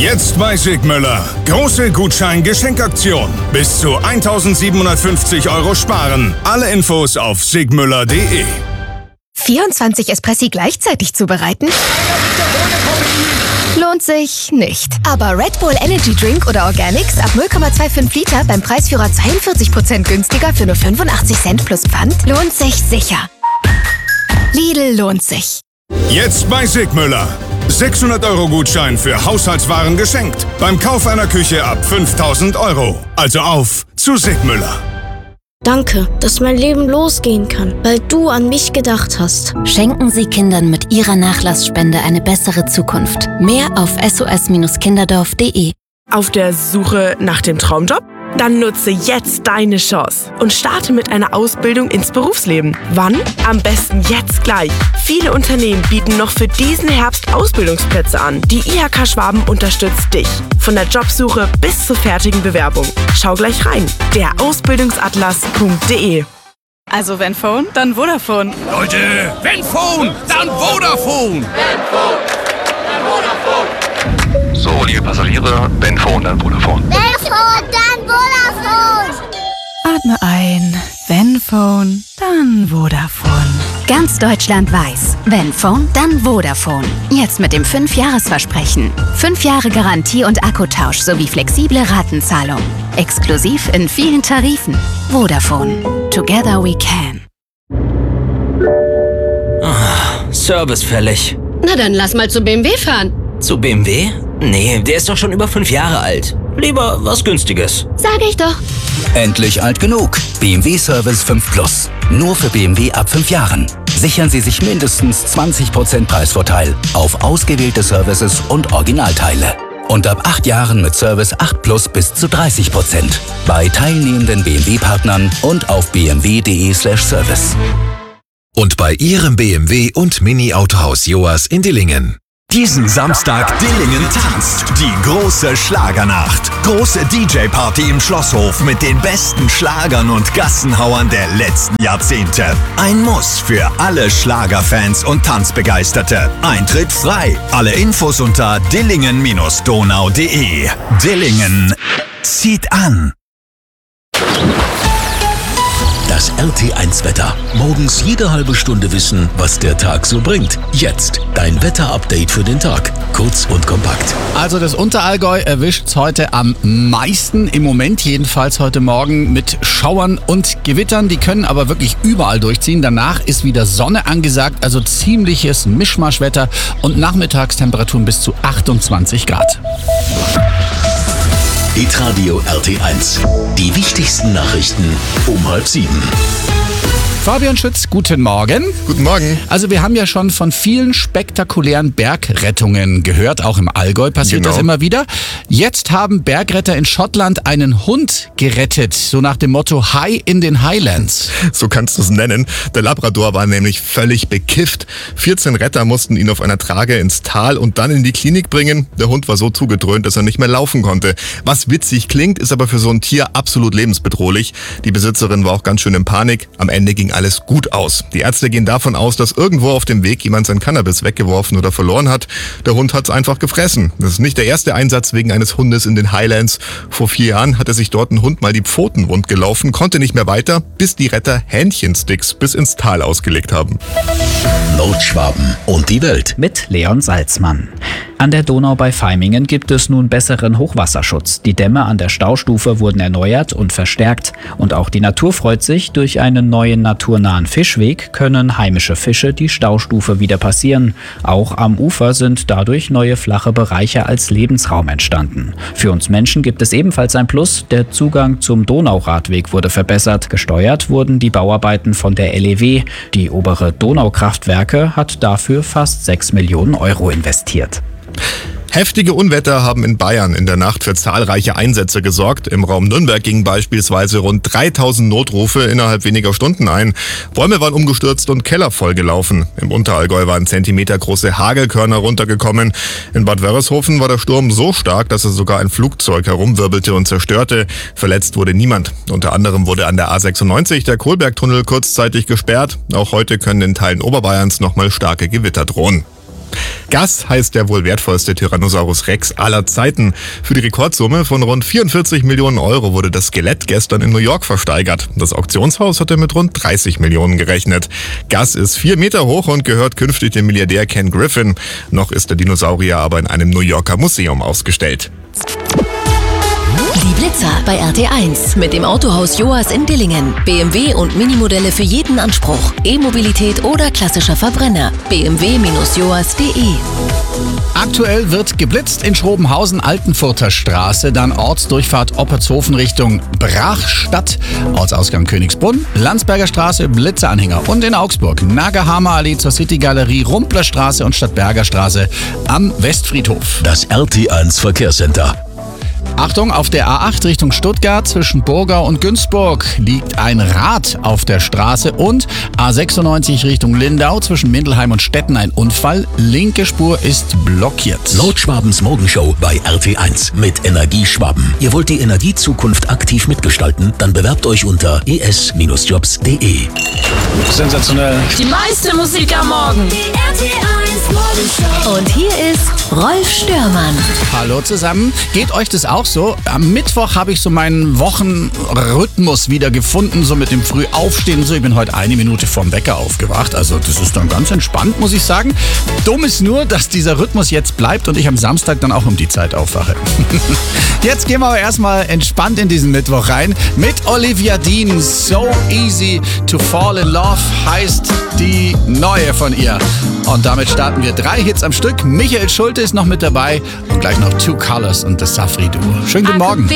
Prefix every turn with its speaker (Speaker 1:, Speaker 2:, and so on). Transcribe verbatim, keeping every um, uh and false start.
Speaker 1: Jetzt bei Sigmüller. Große Gutschein-Geschenkaktion. Bis zu eintausendsiebenhundertfünfzig Euro sparen. Alle Infos auf sigmüller punkt de.
Speaker 2: vierundzwanzig Espressi gleichzeitig zubereiten? Lohnt sich nicht. Aber Red Bull Energy Drink oder Organics ab null Komma fünfundzwanzig Liter beim Preisführer zweiundvierzig Prozent günstiger für nur fünfundachtzig Cent plus Pfand lohnt sich sicher. Lidl lohnt sich.
Speaker 1: Jetzt bei Sigmüller. sechshundert Euro Gutschein für Haushaltswaren geschenkt. Beim Kauf einer Küche ab fünftausend Euro. Also auf zu Sigmüller.
Speaker 3: Danke, dass mein Leben losgehen kann, weil du an mich gedacht hast.
Speaker 4: Schenken Sie Kindern mit Ihrer Nachlassspende eine bessere Zukunft. Mehr auf s o s kinderdorf punkt de.
Speaker 5: Auf der Suche nach dem Traumjob? Dann nutze jetzt deine Chance und starte mit einer Ausbildung ins Berufsleben. Wann? Am besten jetzt gleich. Viele Unternehmen bieten noch für diesen Herbst Ausbildungsplätze an. Die I H K Schwaben unterstützt dich. Von der Jobsuche bis zur fertigen Bewerbung. Schau gleich rein. der ausbildungsatlas punkt de.
Speaker 6: Also wenn Phone, dann Vodafone.
Speaker 7: Leute, wenn Phone, dann Vodafone.
Speaker 8: Wenn Phone, dann Vodafone. So, liebe Passagiere, wenn Phone, dann Vodafone.
Speaker 9: Wenn Phone, dann Vodafone.
Speaker 6: Atme ein. Wenn Phone, dann Vodafone.
Speaker 4: Ganz Deutschland weiß, wenn Phone, dann Vodafone. Jetzt mit dem fünf Jahres Versprechen. fünf Jahre Garantie und Akkutausch sowie flexible Ratenzahlung. Exklusiv in vielen Tarifen. Vodafone. Together we can.
Speaker 10: Oh, Service fällig.
Speaker 11: Na dann lass mal zu B M W fahren.
Speaker 10: Zu B M W? Nee, der ist doch schon über fünf Jahre alt. Lieber was Günstiges.
Speaker 11: Sag ich doch.
Speaker 12: Endlich alt genug. B M W Service fünf Plus. Nur für B M W ab fünf Jahren. Sichern Sie sich mindestens zwanzig Prozent Preisvorteil auf ausgewählte Services und Originalteile. Und ab acht Jahren mit Service acht Plus bis zu dreißig Prozent. Bei teilnehmenden B M W-Partnern und auf b m w punkt de slash service.
Speaker 13: Und bei Ihrem B M W und Mini-Autohaus Joas in Dillingen. Diesen Samstag Dillingen tanzt. Die große Schlagernacht. Große D J-Party im Schlosshof mit den besten Schlagern und Gassenhauern der letzten Jahrzehnte. Ein Muss für alle Schlagerfans und Tanzbegeisterte. Eintritt frei. Alle Infos unter dillingen donau punkt de. Dillingen zieht an.
Speaker 14: Das R T eins Wetter. Morgens jede halbe Stunde wissen, was der Tag so bringt. Jetzt dein Wetter-Update für den Tag. Kurz und kompakt.
Speaker 15: Also das Unterallgäu erwischt es heute am meisten. Im Moment jedenfalls heute Morgen mit Schauern und Gewittern. Die können aber wirklich überall durchziehen. Danach ist wieder Sonne angesagt. Also ziemliches Mischmaschwetter und Nachmittagstemperaturen bis zu achtundzwanzig Grad.
Speaker 14: Hitradio R T eins. Die wichtigsten Nachrichten um halb sieben.
Speaker 15: Fabian Schütz, guten Morgen.
Speaker 16: Guten Morgen.
Speaker 15: Also wir haben ja schon von vielen spektakulären Bergrettungen gehört. Auch im Allgäu passiert
Speaker 16: genau.
Speaker 15: das immer wieder. Jetzt haben Bergretter in Schottland einen Hund gerettet. So nach dem Motto High in den Highlands.
Speaker 16: So kannst du es nennen. Der Labrador war nämlich völlig bekifft. vierzehn Retter mussten ihn auf einer Trage ins Tal und dann in die Klinik bringen. Der Hund war so zugedröhnt, dass er nicht mehr laufen konnte. Was witzig klingt, ist aber für so ein Tier absolut lebensbedrohlich. Die Besitzerin war auch ganz schön in Panik. Am Ende ging alles gut aus. Die Ärzte gehen davon aus, dass irgendwo auf dem Weg jemand sein Cannabis weggeworfen oder verloren hat. Der Hund hat es einfach gefressen. Das ist nicht der erste Einsatz wegen eines Hundes in den Highlands. Vor vier Jahren hatte sich dort ein Hund mal die Pfoten wund gelaufen, konnte nicht mehr weiter, bis die Retter Hähnchensticks bis ins Tal ausgelegt haben.
Speaker 14: Nordschwaben und die Welt.
Speaker 17: Mit Leon Salzmann. An der Donau bei Vaimingen gibt es nun besseren Hochwasserschutz. Die Dämme an der Staustufe wurden erneuert und verstärkt. Und auch die Natur freut sich. Durch einen neuen naturnahen Fischweg können heimische Fische die Staustufe wieder passieren. Auch am Ufer sind dadurch neue flache Bereiche als Lebensraum entstanden. Für uns Menschen gibt es ebenfalls ein Plus. Der Zugang zum Donauradweg wurde verbessert. Gesteuert wurden die Bauarbeiten von der L E W. Die obere Donaukraftwerke hat dafür fast sechs Millionen Euro investiert.
Speaker 16: Heftige Unwetter haben in Bayern in der Nacht für zahlreiche Einsätze gesorgt. Im Raum Nürnberg gingen beispielsweise rund dreitausend Notrufe innerhalb weniger Stunden ein. Bäume waren umgestürzt und Keller vollgelaufen. Im Unterallgäu waren zentimetergroße Hagelkörner runtergekommen. In Bad Wörishofen war der Sturm so stark, dass er sogar ein Flugzeug herumwirbelte und zerstörte. Verletzt wurde niemand. Unter anderem wurde an der A sechsundneunzig der Kohlbergtunnel kurzzeitig gesperrt. Auch heute können in Teilen Oberbayerns nochmal starke Gewitter drohen. Gus heißt der wohl wertvollste Tyrannosaurus Rex aller Zeiten. Für die Rekordsumme von rund vierundvierzig Millionen Euro wurde das Skelett gestern in New York versteigert. Das Auktionshaus hatte mit rund dreißig Millionen gerechnet. Gus ist vier Meter hoch und gehört künftig dem Milliardär Ken Griffin. Noch ist der Dinosaurier aber in einem New Yorker Museum ausgestellt.
Speaker 18: Die Blitzer bei R T eins mit dem Autohaus Joas in Dillingen. B M W und Minimodelle für jeden Anspruch. E-Mobilität oder klassischer Verbrenner. b m w Bindestrich joas punkt de.
Speaker 15: Aktuell wird geblitzt in Schrobenhausen, Altenfurter Straße, dann Ortsdurchfahrt Oppertshofen Richtung Brachstadt, Ortsausgang Königsbrunn, Landsberger Straße, Blitzeranhänger und in Augsburg Nagerhammer Allee zur City Galerie, Rumpler Straße und Stadtberger Straße am Westfriedhof.
Speaker 14: Das R T eins Verkehrscenter.
Speaker 15: Achtung, auf der A acht Richtung Stuttgart zwischen Burgau und Günzburg liegt ein Rad auf der Straße und A sechsundneunzig Richtung Lindau zwischen Mindelheim und Stetten ein Unfall. Linke Spur ist blockiert.
Speaker 14: Nordschwabens Morgenshow bei R T eins mit Energie Schwaben. Ihr wollt die Energiezukunft aktiv mitgestalten? Dann bewerbt euch unter e s Bindestrich jobs punkt de.
Speaker 15: Sensationell.
Speaker 11: Die meiste Musik am Morgen.
Speaker 9: Die R T eins Morgenshow.
Speaker 18: Und hier ist Rolf Störmann.
Speaker 15: Hallo zusammen. Geht euch das auch so? Am Mittwoch habe ich so meinen Wochenrhythmus wieder gefunden, so mit dem Frühaufstehen. So, ich bin heute eine Minute vorm Wecker aufgewacht. Also das ist dann ganz entspannt, muss ich sagen. Dumm ist nur, dass dieser Rhythmus jetzt bleibt und ich am Samstag dann auch um die Zeit aufwache. Jetzt gehen wir aber erstmal entspannt in diesen Mittwoch rein mit Olivia Dean. So Easy to Fall in Love heißt die neue von ihr. Und damit starten wir drei Hits am Stück. Michael Schulte ist noch mit dabei und gleich noch Two Colors und das Safri Duo. Schönen guten Morgen.